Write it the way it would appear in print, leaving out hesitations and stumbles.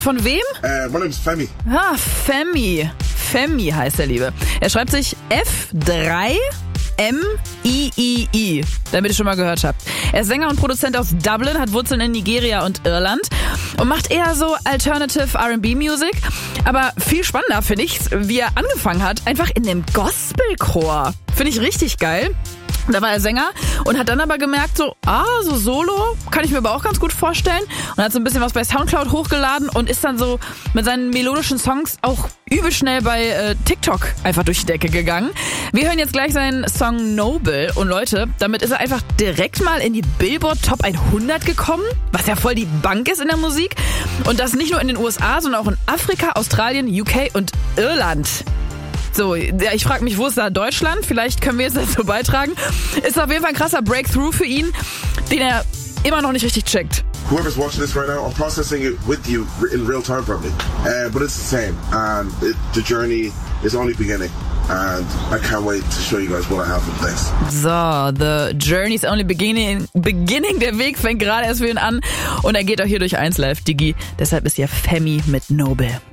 Von wem? My name's Femi. Ah, Femi. Femi heißt der Liebe. Er schreibt sich F3MIII, damit ihr schon mal gehört habt. Er ist Sänger und Produzent aus Dublin, hat Wurzeln in Nigeria und Irland und macht eher so Alternative R&B-Music. Aber viel spannender finde ich, wie er angefangen hat, einfach in dem Gospelchor. Finde ich richtig geil. Da war er Sänger und hat dann aber gemerkt, so Solo kann ich mir aber auch ganz gut vorstellen. Und hat so ein bisschen was bei Soundcloud hochgeladen und ist dann so mit seinen melodischen Songs auch übel schnell bei TikTok einfach durch die Decke gegangen. Wir hören jetzt gleich seinen Song Noble und Leute, damit ist er einfach direkt mal in die Billboard Top 100 gekommen, was ja voll die Bank ist in der Musik. Und das nicht nur in den USA, sondern auch in Afrika, Australien, UK und Irland. So, ja, ich frage mich, wo ist da Deutschland? Vielleicht können wir es dazu beitragen. Ist auf jeden Fall ein krasser Breakthrough für ihn, den er immer noch nicht richtig checkt. Whoever's watching this right now, I'm processing it with you in real time probably. But it's the same. And the journey is only beginning. And I can't wait to show you guys what I have in place. So, the journey's only beginning. Der Weg fängt gerade erst für ihn an. Und er geht auch hier durch 1Live, Digi. Deshalb ist hier Femi mit Noble.